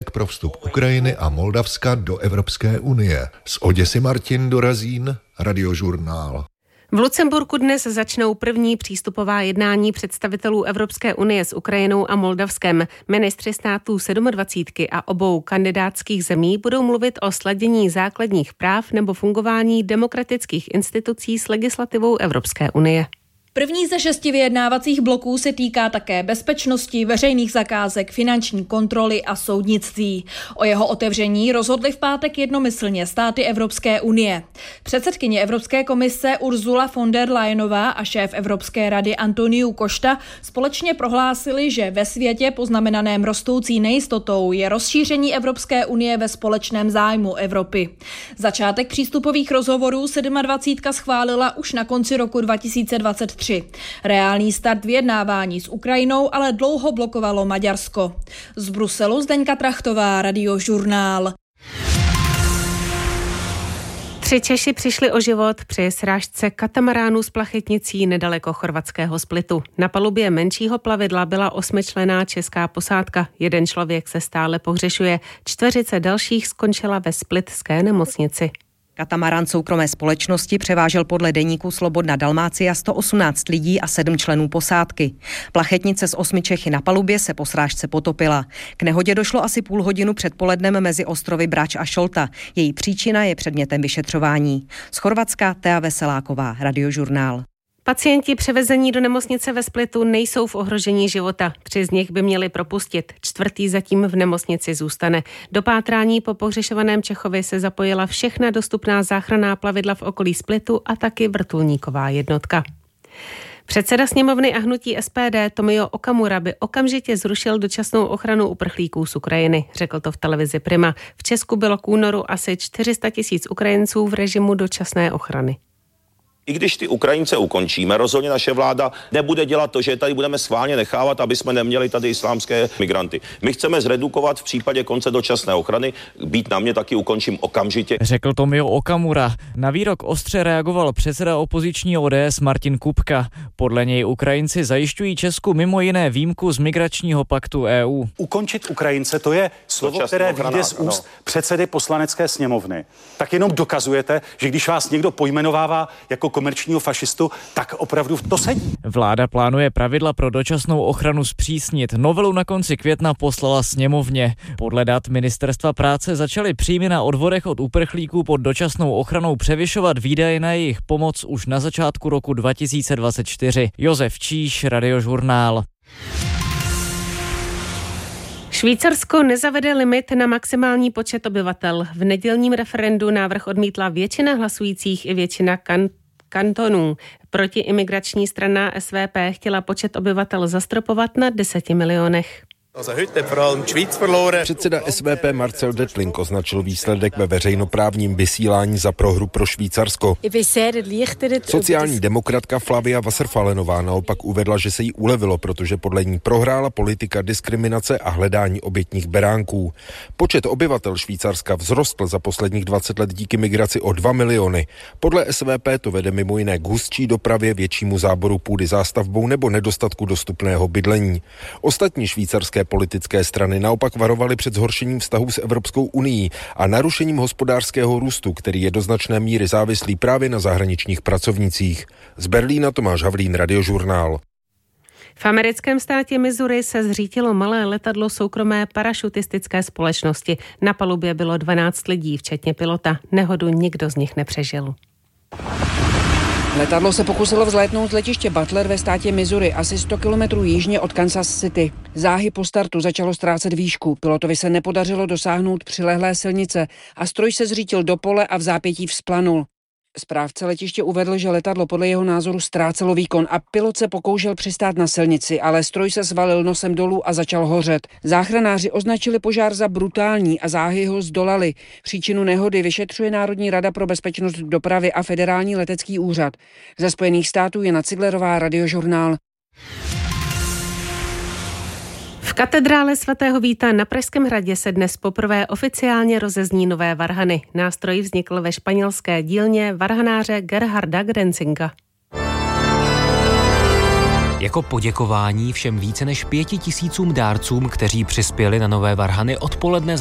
podmínek pro vstup Ukrajiny a Moldavska do Evropské unie. Z Oděsy Martin Dorazín, Radiožurnál. V Lucemburku dnes začnou první přístupová jednání představitelů Evropské unie s Ukrajinou a Moldavskem. Ministři států 27 a obou kandidátských zemí budou mluvit o sladění základních práv nebo fungování demokratických institucí s legislativou Evropské unie. První ze 6 vyjednávacích bloků se týká také bezpečnosti, veřejných zakázek, finanční kontroly a soudnictví. O jeho otevření rozhodly v pátek jednomyslně státy Evropské unie. Předsedkyně Evropské komise Ursula von der Leyenová a šéf Evropské rady Antonio Costa společně prohlásili, že ve světě poznamenaném rostoucí nejistotou je rozšíření Evropské unie ve společném zájmu Evropy. Začátek přístupových rozhovorů 27 schválila už na konci roku 2023. Reálný start vyjednávání s Ukrajinou ale dlouho blokovalo Maďarsko. Z Bruselu Zdeňka Trachtová, Radiožurnál. 3 Češi přišli o život při srážce katamaránu s plachetnicí nedaleko chorvatského Splitu. Na palubě menšího plavidla byla 8členná česká posádka. 1 člověk se stále pohřešuje. 40 dalších skončila ve splitské nemocnici. Katamarán soukromé společnosti převážel podle deníku Slobodna Dalmácia 118 lidí a 7 členů posádky. Plachetnice s 8 Čechy na palubě se po srážce potopila. K nehodě došlo asi půl hodinu před polednem mezi ostrovy Brač a Šolta. Její příčina je předmětem vyšetřování. Z Chorvatska Tea Veseláková, Radiožurnál. Pacienti převezení do nemocnice ve Splitu nejsou v ohrožení života. 3 z nich by měli propustit. 4. zatím v nemocnici zůstane. Do pátrání po pohřešovaném Čechovi se zapojila všechna dostupná záchranná plavidla v okolí Splitu a taky vrtulníková jednotka. Předseda sněmovny a hnutí SPD Tomio Okamura by okamžitě zrušil dočasnou ochranu uprchlíků z Ukrajiny, řekl to v televizi Prima. V Česku bylo k únoru asi 400 000 Ukrajinců v režimu dočasné ochrany. I když ty Ukrajince ukončíme, rozhodně naše vláda nebude dělat to, že tady budeme schválně nechávat, aby jsme neměli tady islámské migranty. My chceme zredukovat v případě konce dočasné ochrany, být na mě taky ukončím okamžitě. Řekl Tomio Okamura. Na výrok ostře reagoval předseda opoziční ODS Martin Kupka. Podle něj Ukrajinci zajišťují Česku mimo jiné výjimku z migračního paktu EU. Ukončit Ukrajince, to je slovo, které vyjde z úst předsedy poslanecké sněmovny. Tak jenom dokazujete, že když vás někdo pojmenovává jako komerčního fašistu, tak opravdu to sedí. Vláda plánuje pravidla pro dočasnou ochranu zpřísnit. Novelu na konci května poslala sněmovně. Podle dat Ministerstva práce začaly příjmy na odvodech od uprchlíků pod dočasnou ochranou převyšovat výdaje na jejich pomoc už na začátku roku 2024. Josef Číš, Radiožurnál. Švýcarsko nezavede limit na maximální počet obyvatel. V nedělním referendu návrh odmítla většina hlasujících i většina kantonů. Protiimigrační strana SVP chtěla počet obyvatel zastropovat na 10 milionech. Předseda SVP Marcel Dettling označil výsledek ve veřejnoprávním vysílání za prohru pro Švýcarsko. Sociální demokratka Flavia Wasserfallenová naopak uvedla, že se jí ulevilo, protože podle ní prohrála politika diskriminace a hledání obětních beránků. Počet obyvatel Švýcarska vzrostl za posledních 20 let díky migraci o 2 miliony. Podle SVP to vede mimo jiné k hustší dopravě, většímu záboru půdy zástavbou nebo nedostatku dostupného bydlení. Ostatní švýcarské politické strany naopak varovaly před zhoršením vztahů s Evropskou unií a narušením hospodářského růstu, který je do značné míry závislý právě na zahraničních pracovnících. Z Berlína Tomáš Havlín, Radiožurnál. V americkém státě Missouri se zřítilo malé letadlo soukromé parašutistické společnosti. Na palubě bylo 12 lidí, včetně pilota. Nehodu nikdo z nich nepřežil. Letadlo se pokusilo vzlétnout z letiště Butler ve státě Missouri, asi 100 kilometrů jižně od Kansas City. Záhy po startu začalo ztrácet výšku. Pilotovi se nepodařilo dosáhnout přilehlé silnice a stroj se zřítil do pole a v zápětí vzplanul. Správce letiště uvedl, že letadlo podle jeho názoru ztrácelo výkon a pilot se pokoušel přistát na silnici, ale stroj se svalil nosem dolů a začal hořet. Záchranáři označili požár za brutální a záhy ho zdolali. Příčinu nehody vyšetřuje Národní rada pro bezpečnost v dopravě a Federální letecký úřad. Ze Spojených států Jana Ciglerová, Radiožurnál. V katedrále svatého Víta na Pražském hradě se dnes poprvé oficiálně rozezní nové varhany. Nástroj vznikl ve španělské dílně varhanáře Gerharda Grenzinga. Jako poděkování všem více než 5 000 dárcům, kteří přispěli na nové varhany, odpoledne